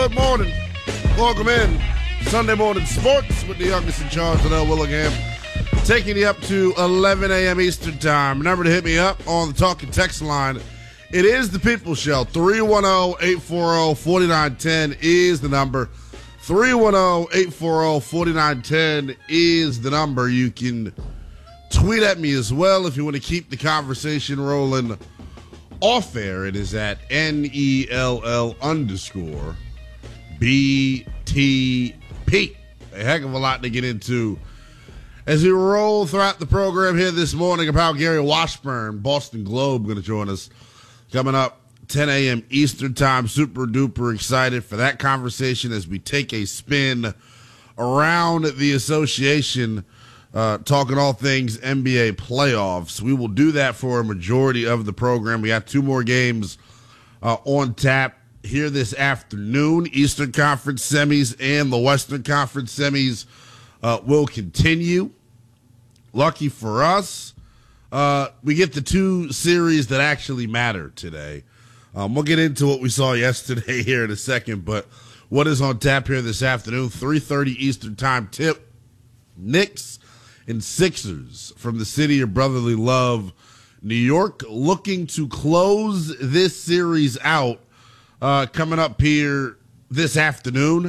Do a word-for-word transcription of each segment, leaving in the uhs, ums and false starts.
Good morning. Welcome in. Sunday morning sports with the youngest in charge, Liddell Willingham. Taking you up to eleven a.m. Eastern time. Remember to hit me up on the talking text line. It is the People Show. three one zero, eight four zero, four nine one zero is the number. three one zero, eight four zero, four nine one zero is the number. You can tweet at me as well if you want to keep the conversation rolling off air. It is at N E L L underscore B T P. A heck of a lot to get into as we roll throughout the program here this morning. About Gary Washburn, Boston Globe, going to join us coming up ten a.m. Eastern time. Super duper excited for that conversation as we take a spin around the association, uh, talking all things N B A playoffs. We will do that for a majority of the program. We got two more games uh, on tap here this afternoon. Eastern Conference semis and the Western Conference semis uh, will continue. Lucky for us, uh, we get the two series that actually matter today. Um, we'll get into what we saw yesterday here in a second, but what is on tap here this afternoon, three thirty Eastern time tip, Knicks and Sixers from the city of brotherly love, New York, looking to close this series out uh, coming up here this afternoon.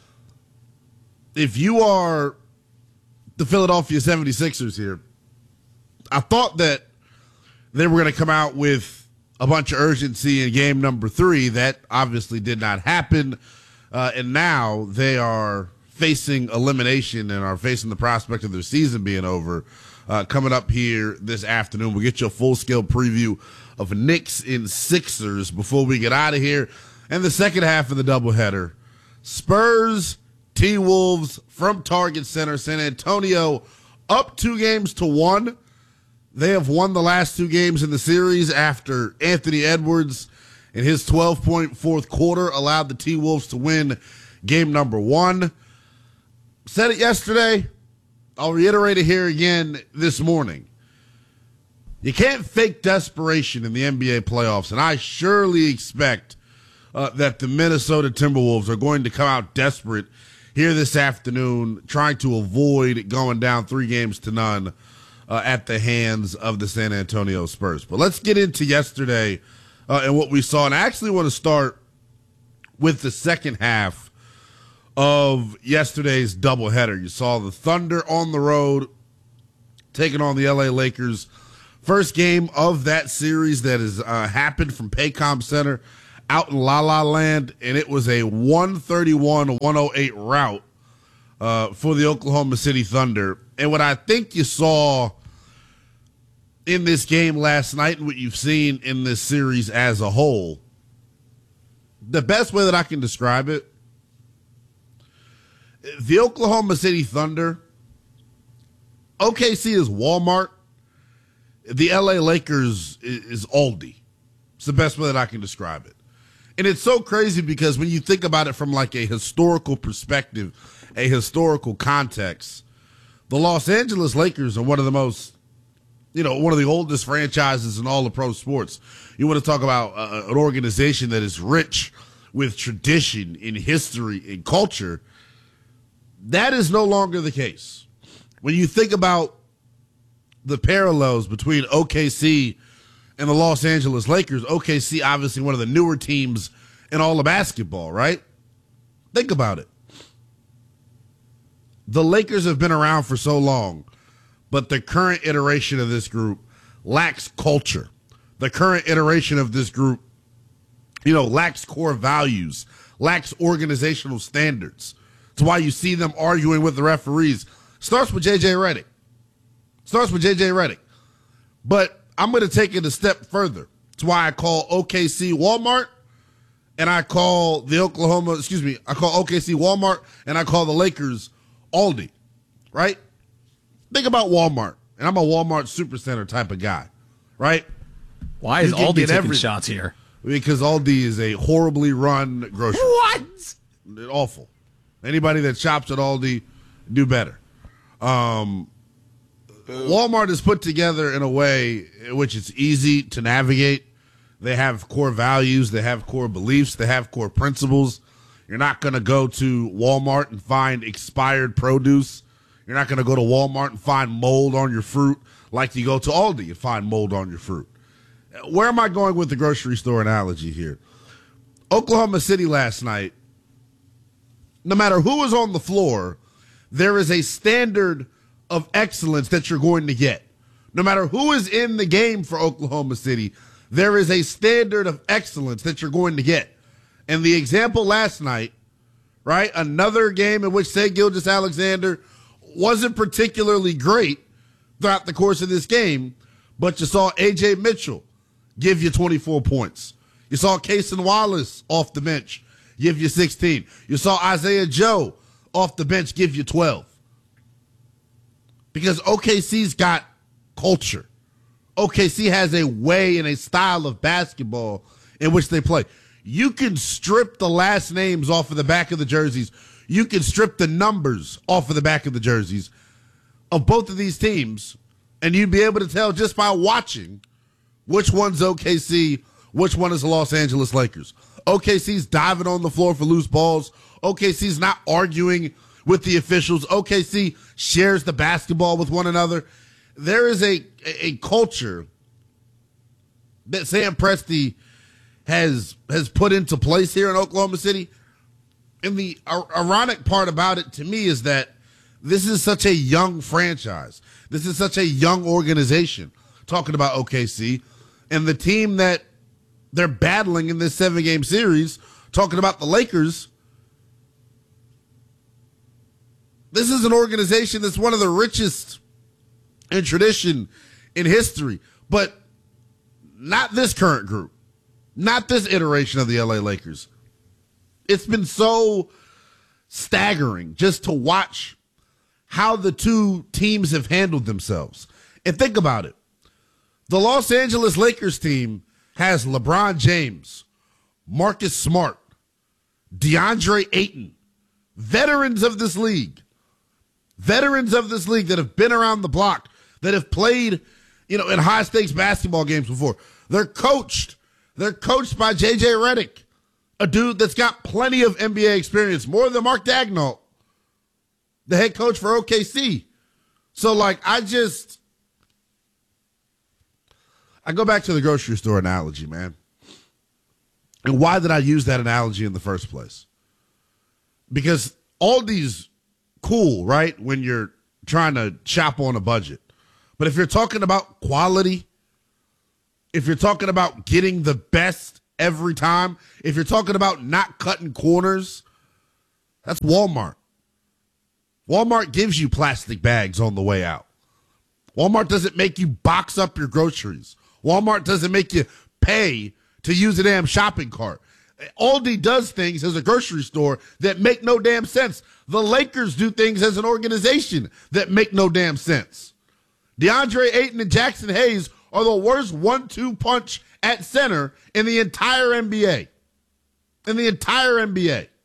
If you are the Philadelphia seventy-sixers here, I thought that they were going to come out with a bunch of urgency in game number three. That obviously did not happen. Uh, and now they are facing elimination and are facing the prospect of their season being over uh, coming up here this afternoon. We'll get you a full-scale preview of Knicks and Sixers before we get out of here. And the second half of the doubleheader, Spurs, T-Wolves from Target Center. San Antonio up two games to one. They have won the last two games in the series after Anthony Edwards in his twelve-point fourth quarter allowed the T-Wolves to win game number one. Said it yesterday. I'll reiterate it here again this morning. You can't fake desperation in the N B A playoffs, and I surely expect uh, that the Minnesota Timberwolves are going to come out desperate here this afternoon, trying to avoid going down three games to none uh, at the hands of the San Antonio Spurs. But let's get into yesterday uh, and what we saw. And I actually want to start with the second half of yesterday's doubleheader. You saw the Thunder on the road taking on the L A Lakers. First game of that series that has uh, happened from Paycom Center out in La La Land, and it was a one thirty-one to one oh eight rout uh, for the Oklahoma City Thunder. And what I think you saw in this game last night and what you've seen in this series as a whole, the best way that I can describe it, the Oklahoma City Thunder, O K C is Walmart, the L A Lakers is Aldi. It's the best way that I can describe it. And it's so crazy because when you think about it from like a historical perspective, a historical context, the Los Angeles Lakers are one of the most, you know, one of the oldest franchises in all of pro sports. You want to talk about uh, an organization that is rich with tradition, in history, in culture. That is no longer the case. When you think about the parallels between O K C and the Los Angeles Lakers, O K C obviously one of the newer teams in all of basketball, right? Think about it. The Lakers have been around for so long, but the current iteration of this group lacks culture. The current iteration of this group, you know, lacks core values, lacks organizational standards. That's why you see them arguing with the referees. Starts with J J Redick. Starts with J J Redick. But I'm going to take it a step further. That's why I call O K C Walmart, and I call the Oklahoma, excuse me, I call O K C Walmart, and I call the Lakers Aldi, right? Think about Walmart, and I'm a Walmart Supercenter type of guy, right? Why is Aldi taking everything. shots here? Because Aldi is a horribly run grocery. What? Awful. Anybody that shops at Aldi, do better. Um, Walmart is put together in a way in which it's easy to navigate. They have core values. They have core beliefs. They have core principles. You're not going to go to Walmart and find expired produce. You're not going to go to Walmart and find mold on your fruit like you go to Aldi and find mold on your fruit. Where am I going with the grocery store analogy here? Oklahoma City last night, no matter who is on the floor, there is a standard of excellence that you're going to get. No matter who is in the game for Oklahoma City, there is a standard of excellence that you're going to get. And the example last night, right, another game in which Shai Gilgeous-Alexander wasn't particularly great throughout the course of this game, but you saw A J Mitchell give you twenty-four points. You saw Cason Wallace off the bench give you sixteen. You saw Isaiah Joe off the bench give you twelve. Because O K C's got culture. O K C has a way and a style of basketball in which they play. You can strip the last names off of the back of the jerseys. You can strip the numbers off of the back of the jerseys of both of these teams, and you'd be able to tell just by watching which one's O K C, which one is the Los Angeles Lakers. O K C's diving on the floor for loose balls. O K C's not arguing with the officials. O K C shares the basketball with one another. There is a, a culture that Sam Presti has has put into place here in Oklahoma City. And the ironic part about it to me is that this is such a young franchise. This is such a young organization, talking about O K C. And the team that they're battling in this seven-game series, talking about the Lakers, this is an organization that's one of the richest in tradition in history. But not this current group. Not this iteration of the L A Lakers. It's been so staggering just to watch how the two teams have handled themselves. And think about it. The Los Angeles Lakers team has LeBron James, Marcus Smart, DeAndre Ayton, veterans of this league. Veterans of this league that have been around the block, that have played, you know, in high-stakes basketball games before. They're coached. They're coached by J J Redick, a dude that's got plenty of N B A experience, more than Mark Daigneault, the head coach for O K C. So, like, I just, I go back to the grocery store analogy, man. And why did I use that analogy in the first place? Because Aldi's cool, right, when you're trying to shop on a budget. But if you're talking about quality, if you're talking about getting the best every time, if you're talking about not cutting corners, that's Walmart. Walmart gives you plastic bags on the way out. Walmart doesn't make you box up your groceries. Walmart doesn't make you pay to use a damn shopping cart. Aldi does things as a grocery store that make no damn sense. The Lakers do things as an organization that make no damn sense. DeAndre Ayton and Jackson Hayes are the worst one two punch at center in the entire N B A. In the entire N B A.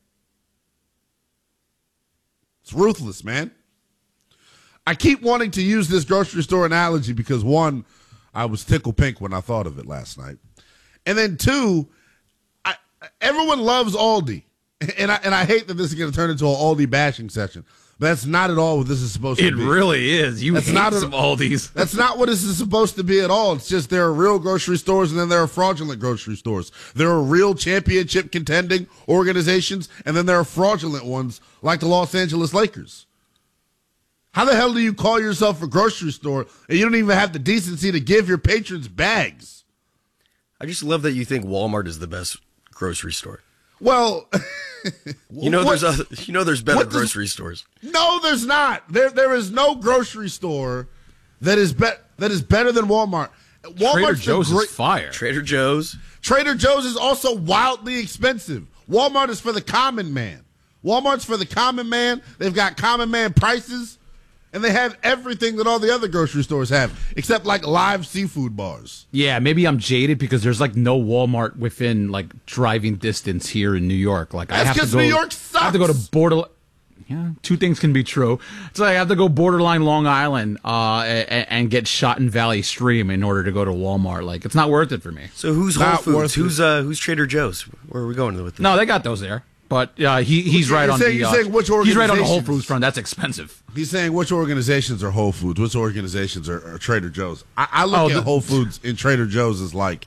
It's ruthless, man. I keep wanting to use this grocery store analogy because, one, I was tickle pink when I thought of it last night. And then, two, I, everyone loves Aldi. And I, and I hate that this is going to turn into an Aldi bashing session. That's not at all what this is supposed to it be. It really is. You that's hate not some Aldis. That's not what this is supposed to be at all. It's just there are real grocery stores and then there are fraudulent grocery stores. There are real championship contending organizations and then there are fraudulent ones like the Los Angeles Lakers. How the hell do you call yourself a grocery store and you don't even have the decency to give your patrons bags? I just love that you think Walmart is the best grocery store. Well, you know, what, there's a, you know, there's better does, grocery stores. No, there's not. There, there is no grocery store that is be, that is better than Walmart. Walmart's Trader Joe's great, is fire. Trader Joe's. Trader Joe's is also wildly expensive. Walmart is for the common man. Walmart's for the common man. They've got common man prices. And they have everything that all the other grocery stores have, except like live seafood bars. Yeah, maybe I'm jaded because there's like no Walmart within like driving distance here in New York. Like That's I have to go. New York sucks. I have to go to border. Yeah, two things can be true. So I have to go borderline Long Island uh, and, and get shot in Valley Stream in order to go to Walmart. Like it's not worth it for me. So who's Whole Not Foods? worth Who's uh, who's Trader Joe's? Where are we going with this? No, they got those there. But uh, he he's right You're on saying- the you're uh, saying which he's right on the Whole organizations? Foods front. That's expensive. He's saying which organizations are Whole Foods, which organizations are, are Trader Joe's. I, I look Oh, at the- Whole Foods and Trader Joe's as like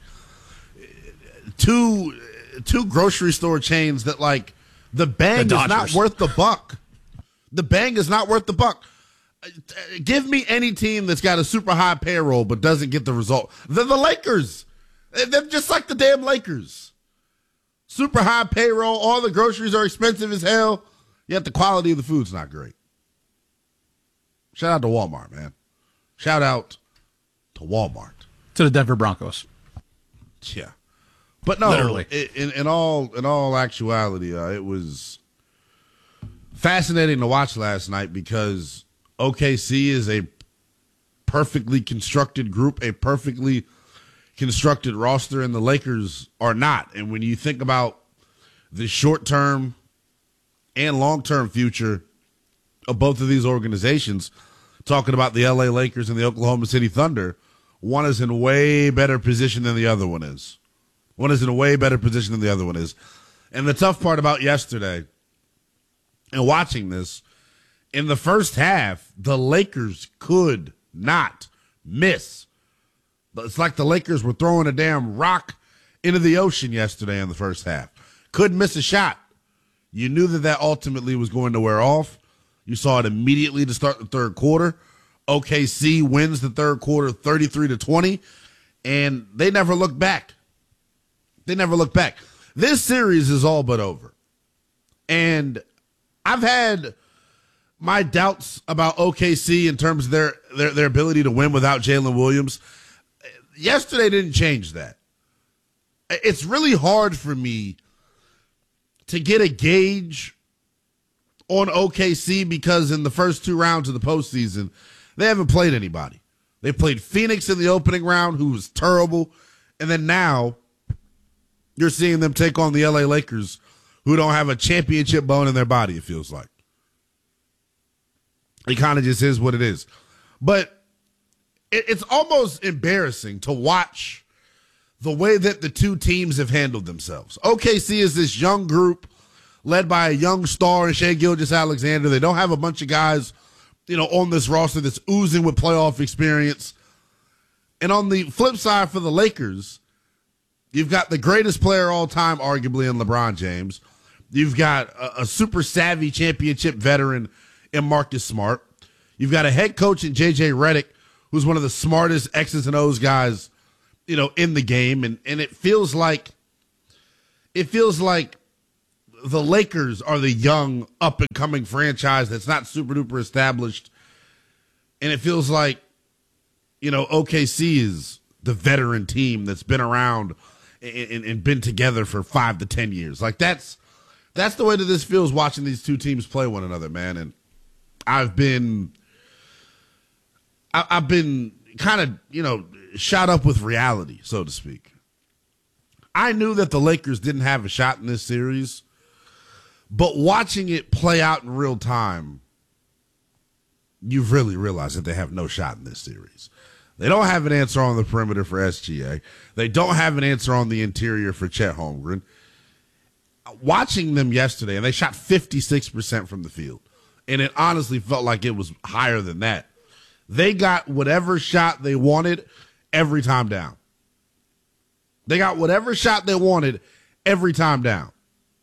two two grocery store chains that like the bang The is not Dodgers. worth the buck. The bang is not worth the buck. Uh, Give me any team that's got a super high payroll but doesn't get the result. They're the Lakers. They're just like the damn Lakers. Super high payroll. All the groceries are expensive as hell. Yet the quality of the food's not great. Shout out to Walmart, man. Shout out to Walmart. To the Denver Broncos. Yeah, but no. Literally. i- In, in all in all actuality, uh, it was fascinating to watch last night because O K C is a perfectly constructed group, a perfectly constructed roster, and the Lakers are not. And when you think about the short term and long term future of both of these organizations, talking about the L A Lakers and the Oklahoma City Thunder, one is in way better position than the other one is. One is in a way better position than the other one is. And the tough part about yesterday and watching this, in the first half, the Lakers could not miss. It's like the Lakers were throwing a damn rock into the ocean yesterday in the first half. Couldn't miss a shot. You knew that that ultimately was going to wear off. You saw it immediately to start the third quarter. O K C wins the third quarter thirty-three to twenty, and they never looked back. They never looked back. This series is all but over. And I've had my doubts about O K C in terms of their, their, their ability to win without Jalen Williams. Yesterday didn't change that. It's really hard for me to get a gauge on O K C because in the first two rounds of the postseason, they haven't played anybody. They played Phoenix in the opening round, who was terrible. And then now you're seeing them take on the L A Lakers, who don't have a championship bone in their body, it feels like. It kind of just is what it is. But it, it's almost embarrassing to watch the way that the two teams have handled themselves. O K C is this young group led by a young star in Shai Gilgeous-Alexander. They don't have a bunch of guys, you know, on this roster that's oozing with playoff experience. And on the flip side for the Lakers, you've got the greatest player all time, arguably, in LeBron James. You've got a, a super savvy championship veteran in Marcus Smart. You've got a head coach in J J Redick, who's one of the smartest X's and O's guys, you know, in the game. And, and it feels like, it feels like the Lakers are the young up and coming franchise that's not super duper established. And it feels like, you know, O K C is the veteran team that's been around and, and, and been together for five to ten years. Like that's, that's the way that this feels watching these two teams play one another, man. And I've been, I, I've been kind of, you know, shot up with reality, so to speak. I knew that the Lakers didn't have a shot in this series, but watching it play out in real time, you really realize that they have no shot in this series. They don't have an answer on the perimeter for S G A. They don't have an answer on the interior for Chet Holmgren. Watching them yesterday, and they shot fifty-six percent from the field, and it honestly felt like it was higher than that. They got whatever shot they wanted every time down. They got whatever shot they wanted every time down.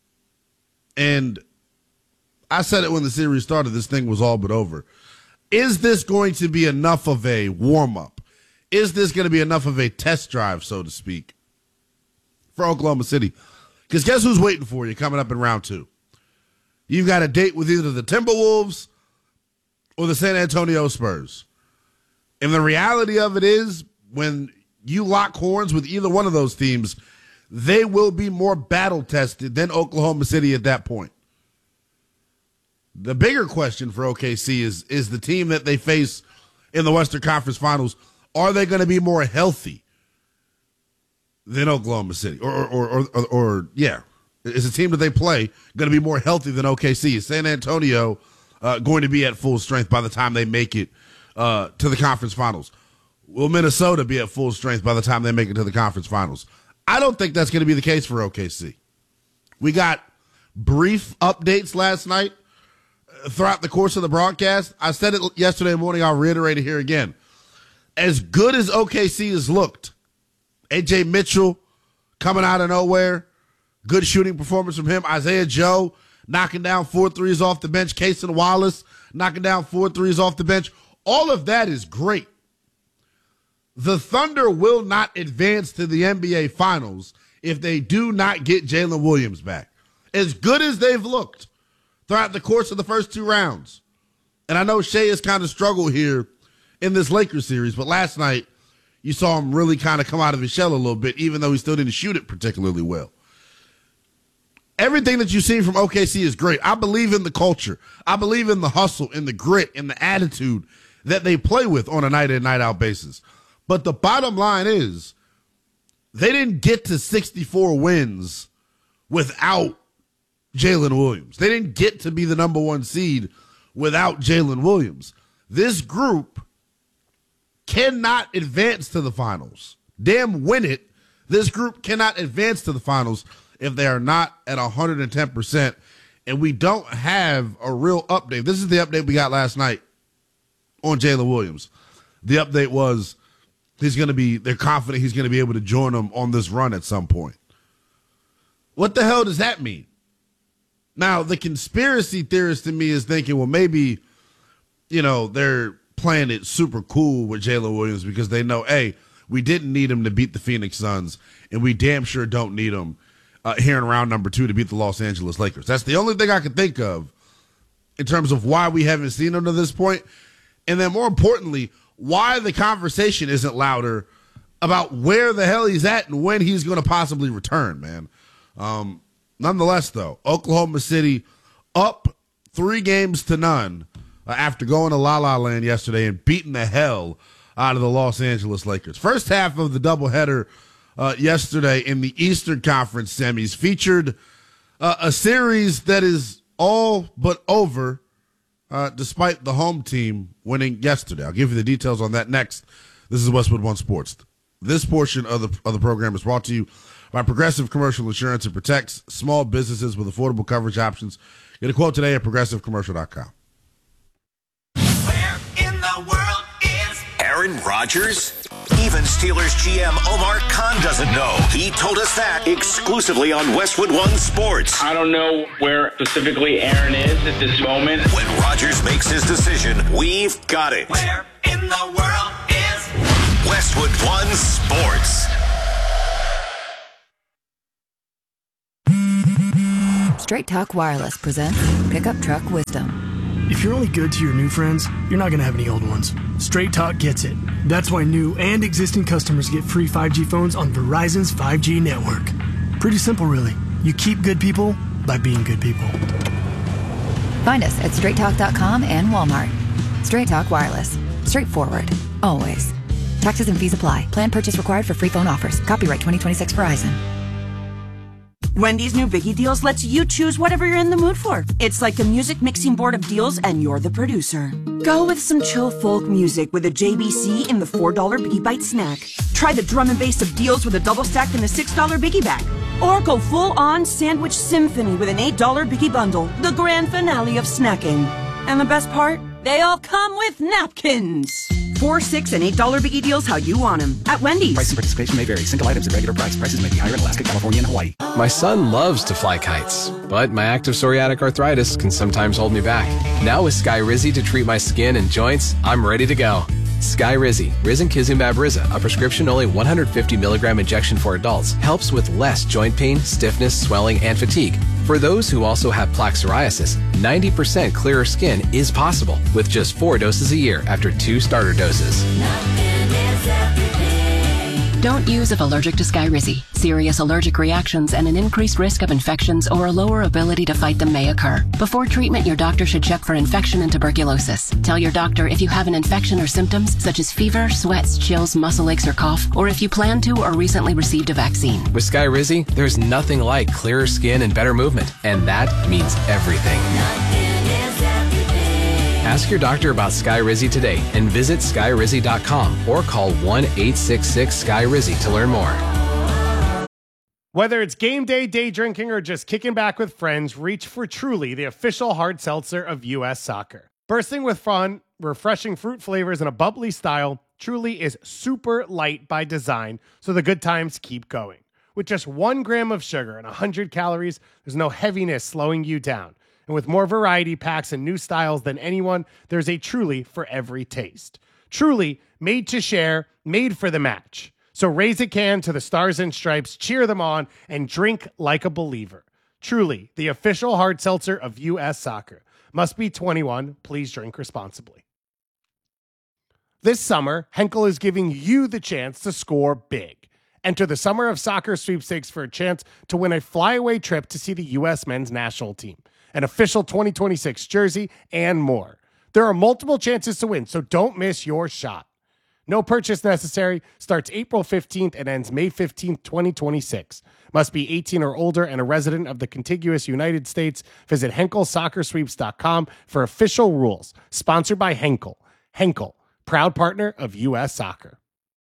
And I said it when the series started, this thing was all but over. Is this going to be enough of a warm-up? Is this going to be enough of a test drive, so to speak, for Oklahoma City? Because guess who's waiting for you coming up in round two? You've got a date with either the Timberwolves or the San Antonio Spurs. And the reality of it is, when you lock horns with either one of those teams, they will be more battle-tested than Oklahoma City at that point. The bigger question for O K C is, is the team that they face in the Western Conference Finals, are they going to be more healthy than Oklahoma City? Or, or, or, or, or yeah, is the team that they play going to be more healthy than O K C? Is San Antonio uh, going to be at full strength by the time they make it uh, to the conference finals? Will Minnesota be at full strength by the time they make it to the conference finals? I don't think that's going to be the case for O K C. We got brief updates last night uh, throughout the course of the broadcast. I said it yesterday morning. I'll reiterate it here again. As good as O K C has looked, A J Mitchell coming out of nowhere, good shooting performance from him. Isaiah Joe knocking down four threes off the bench. Cason Wallace knocking down four threes off the bench. All of that is great. The Thunder will not advance to the N B A Finals if they do not get Jalen Williams back. As good as they've looked throughout the course of the first two rounds. And I know Shea has kind of struggled here in this Lakers series, but last night you saw him really kind of come out of his shell a little bit, even though he still didn't shoot it particularly well. Everything that you've seen from O K C is great. I believe in the culture. I believe in the hustle, in the grit, in the attitude that they play with on a night-in, night-out basis. But the bottom line is they didn't get to sixty-four wins without Jalen Williams. They didn't get to be the number one seed without Jalen Williams. This group cannot advance to the finals. Damn win it. This group cannot advance to the finals if they are not at one hundred ten percent. And we don't have a real update. This is the update we got last night on Jalen Williams. The update was he's going to be, they're confident he's going to be able to join them on this run at some point. What the hell does that mean? Now, the conspiracy theorist in me is thinking, well, maybe, you know, they're playing it super cool with Jalen Williams because they know, hey, we didn't need him to beat the Phoenix Suns, and we damn sure don't need him uh, here in round number two to beat the Los Angeles Lakers. That's the only thing I can think of in terms of why we haven't seen him to this point. And then more importantly, why the conversation isn't louder about where the hell he's at and when he's going to possibly return, man. Um, nonetheless, though, Oklahoma City up three games to none uh, after going to La La Land yesterday and beating the hell out of the Los Angeles Lakers. First half of the doubleheader uh, yesterday in the Eastern Conference semis featured uh, a series that is all but over uh, despite the home team winning yesterday. I'll give you the details on that next. This is Westwood One Sports. This portion of the, of the program is brought to you by Progressive Commercial Insurance. It protects small businesses with affordable coverage options. Get a quote today at progressive commercial dot com. Where in the world is Aaron Rodgers? Even Steelers G M Omar Khan doesn't know. He told us that exclusively on Westwood One Sports. I don't know where specifically Aaron is at this moment. When Rodgers makes his decision, we've got it. Where in the world is Westwood One Sports? Straight Talk Wireless presents Pickup Truck Wisdom. If you're only good to your new friends, you're not going to have any old ones. Straight Talk gets it. That's why new and existing customers get free five G phones on Verizon's five G network. Pretty simple, really. You keep good people by being good people. Find us at straight talk dot com and Walmart. Straight Talk Wireless. Straightforward. Always. Taxes and fees apply. Plan purchase required for free phone offers. Copyright twenty twenty-six Verizon. Wendy's new Biggie Deals lets you choose whatever you're in the mood for. It's like a music mixing board of deals, and you're the producer. Go with some chill folk music with a J B C in the four dollar Biggie Bite snack. Try the drum and bass of deals with a double stack in the six dollar Biggie bag. Or go full-on sandwich symphony with an eight dollar Biggie bundle, the grand finale of snacking. And the best part? They all come with napkins. Four, six, and eight dollar Biggie Deals how you want them at Wendy's. Price and participation may vary. Single items at regular price. Prices may be higher in Alaska, California, and Hawaii. My son loves to fly kites, but my active psoriatic arthritis can sometimes hold me back. Now with Skyrizi to treat my skin and joints, I'm ready to go. Skyrizi, Risankizumab Riza, a prescription-only one hundred fifty milligram injection for adults, helps with less joint pain, stiffness, swelling, and fatigue. For those who also have plaque psoriasis, ninety percent clearer skin is possible with just four doses a year after two starter doses. Don't use if allergic to Skyrizi. Serious allergic reactions and an increased risk of infections or a lower ability to fight them may occur. Before treatment, your doctor should check for infection and tuberculosis. Tell your doctor if you have an infection or symptoms such as fever, sweats, chills, muscle aches, or cough, or if you plan to or recently received a vaccine. With Skyrizi, there's nothing like clearer skin and better movement, and that means everything. Ask your doctor about Skyrizi today and visit skyrizi dot com or call one eight six six Sky Rizzy to learn more. Whether it's game day, day drinking, or just kicking back with friends, reach for Truly, the official hard seltzer of U S Soccer. Bursting with fun, refreshing fruit flavors, and a bubbly style, Truly is super light by design, so the good times keep going. With just one gram of sugar and one hundred calories, there's no heaviness slowing you down. And with more variety packs and new styles than anyone, there's a Truly for every taste. Truly, made to share, made for the match. So raise a can to the Stars and Stripes, cheer them on, and drink like a believer. Truly, the official hard seltzer of U S Soccer. Must be twenty-one. Please drink responsibly. This summer, Henkel is giving you the chance to score big. Enter the Summer of Soccer sweepstakes for a chance to win a flyaway trip to see the U S men's national team, an official twenty twenty-six jersey, and more. There are multiple chances to win, so don't miss your shot. No purchase necessary. Starts April fifteenth and ends May fifteenth, twenty twenty-six. Must be eighteen or older and a resident of the contiguous United States. Visit Henkel Soccer Sweeps dot com for official rules. Sponsored by Henkel. Henkel, proud partner of U S Soccer.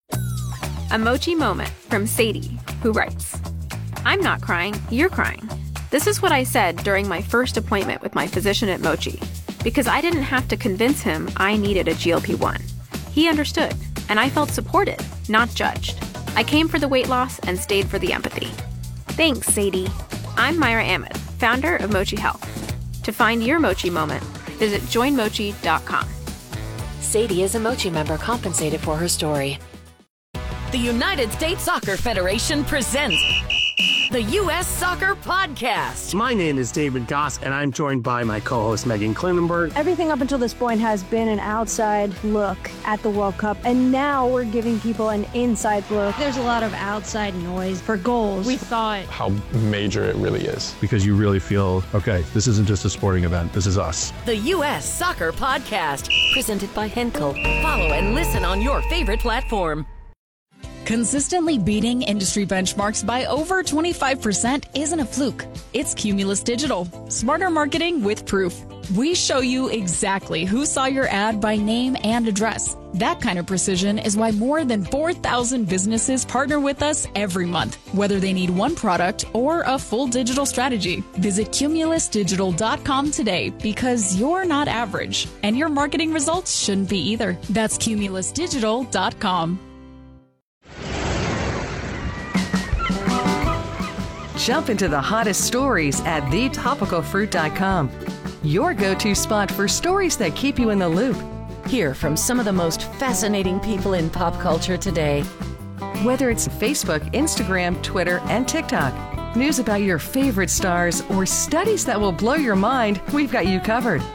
A Mochi moment from Sadie, who writes, I'm not crying, you're crying. This is what I said during my first appointment with my physician at Mochi, because I didn't have to convince him I needed a G L P one. He understood, and I felt supported, not judged. I came for the weight loss and stayed for the empathy. Thanks, Sadie. I'm Myra Ahmed, founder of Mochi Health. To find your Mochi moment, visit join mochi dot com. Sadie is a Mochi member compensated for her story. The United States Soccer Federation presents the U S Soccer Podcast. My name is David Goss, and I'm joined by my co-host Megan Klinenberg. Everything up until this point has been an outside look at the World Cup, and now we're giving people an inside look. There's a lot of outside noise for goals. We thought how major it really is. Because you really feel, okay, this isn't just a sporting event, this is us. The U S Soccer Podcast, presented by Henkel. Follow and listen on your favorite platform. Consistently beating industry benchmarks by over twenty-five percent isn't a fluke. It's Cumulus Digital. Smarter marketing with proof. We show you exactly who saw your ad by name and address. That kind of precision is why more than four thousand businesses partner with us every month, whether they need one product or a full digital strategy. Visit cumulus digital dot com today, because you're not average, and your marketing results shouldn't be either. That's cumulus digital dot com. Jump into the hottest stories at the topical fruit dot com. Your go-to spot for stories that keep you in the loop. Hear from some of the most fascinating people in pop culture today. Whether it's Facebook, Instagram, Twitter, and TikTok, news about your favorite stars, or studies that will blow your mind, we've got you covered.